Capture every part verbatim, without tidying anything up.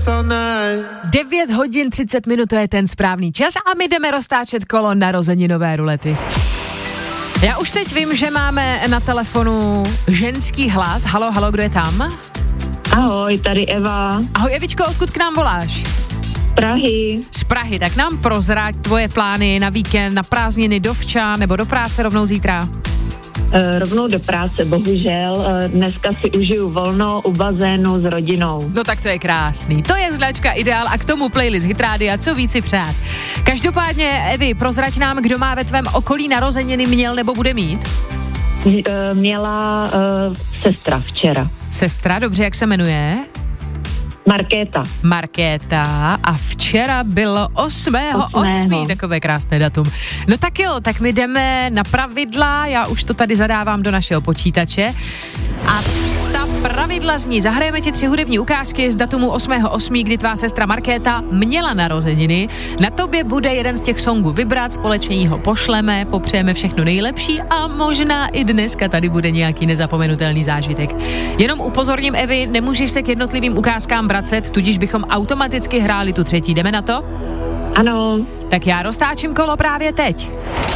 devět hodin třicet minut, to je ten správný čas a my jdeme roztáčet kolo narozeninové rulety. Já už teď vím, že máme na telefonu ženský hlas. Halo, halo, kdo je tam? Ahoj, tady Eva. Ahoj Evičko, odkud k nám voláš? Prahy. Z Prahy, tak nám prozrať tvoje plány na víkend, na prázdniny, do vča nebo do práce rovnou zítra? E, rovnou do práce, bohužel. E, dneska si užiju volno u bazénu s rodinou. No tak to je krásný. To je značka Ideál a k tomu playlist Hitrádia, co víc si přát. Každopádně, Evi, prozrať nám, kdo má ve tvém okolí narozeniny, měl nebo bude mít? E, měla e, sestra včera. Sestra, dobře, jak se jmenuje? Markéta. Markéta a včera bylo osmého osmého takové krásné datum. No tak jo, tak my jdeme na pravidla, já už to tady zadávám do našeho počítače a ta pravidla zní, zahrajeme ti tři hudební ukázky z datumu osmého osmého kdy tvá sestra Markéta měla narozeniny. Na tobě bude jeden z těch songů vybrat, společně jí ho pošleme, popřejeme všechno nejlepší a možná i dneska tady bude nějaký nezapomenutelný zážitek. Jenom upozorním, Evi, nemůžeš se k jednotlivým ukázkám vracet, tudíž bychom automaticky hráli tu třetí. Jdeme na to? Ano. Tak já roztáčím kolo právě teď.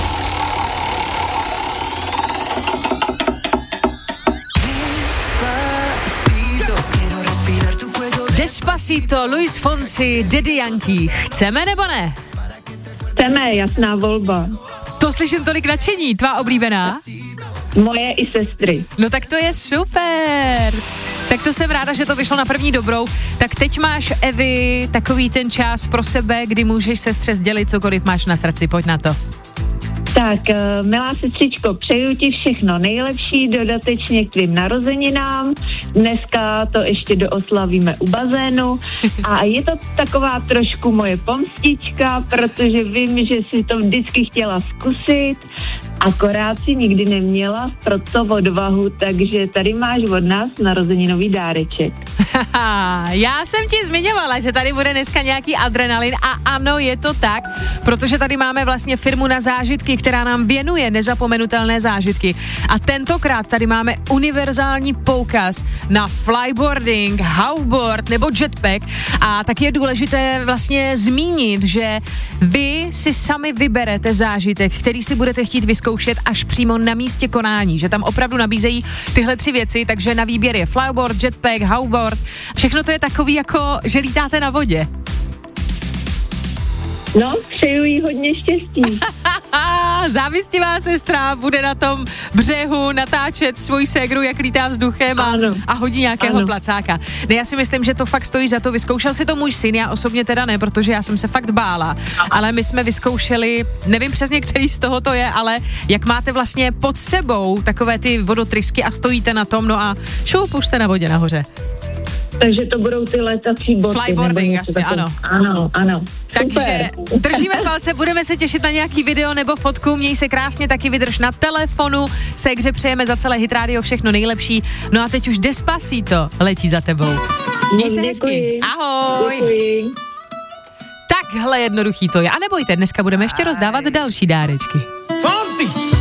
Despacito, Luis Fonsi, Daddy Yankee. Chceme nebo ne? Chceme, jasná volba. To slyším tolik nadšení, tvá oblíbená? Moje i sestry. No tak to je super. Tak to jsem ráda, že to vyšlo na první dobrou. Tak teď máš, Evi, takový ten čas pro sebe, kdy můžeš sestře sdělit cokoliv máš na srdci, pojď na to. Tak, milá sestřičko, přeju ti všechno nejlepší, dodatečně k tvým narozeninám. Dneska to ještě dooslavíme u bazénu a je to taková trošku moje pomstička, protože vím, že si to vždycky chtěla zkusit, akorát si nikdy neměla proto odvahu, takže tady máš od nás narozeninový dáreček. Já jsem ti zmiňovala, že tady bude dneska nějaký adrenalin a ano, je to tak, protože tady máme vlastně firmu na zážitky, která nám věnuje nezapomenutelné zážitky. A tentokrát tady máme univerzální poukaz na flyboarding, hoverboard nebo jetpack a tak je důležité vlastně zmínit, že vy si sami vyberete zážitek, který si budete chtít vyzkoušet až přímo na místě konání, že tam opravdu nabízejí tyhle tři věci, takže na výběr je flyboard, jetpack, hoverboard, všechno to je takový jako, že lítáte na vodě. No, přeju jí hodně štěstí. Závistivá sestra bude na tom břehu natáčet svoji ségru, jak lítá vzduchem a, a hodí nějakého ano. placáka. Ne, já si myslím, že to fakt stojí za to. Vyzkoušel si to můj syn, já osobně teda ne, protože já jsem se fakt bála. Aha. Ale my jsme vyzkoušeli, nevím přesně, který z toho to je, ale jak máte vlastně pod sebou takové ty vodotrysky a stojíte na tom, no a šup, už jste na vodě nahoře. Takže to budou ty letací boty. Flyboarding asi, ano. Ano, ano. Takže držíme palce, budeme se těšit na nějaký video nebo fotku, měj se krásně, taky vydrž na telefonu, Ségře přejeme za celé Hit Radio všechno nejlepší, no a teď už Despacito letí za tebou. Měj se hezky. Ahoj. Děkuji. Takhle jednoduchý to je. A nebojte, dneska budeme ještě rozdávat další dárečky.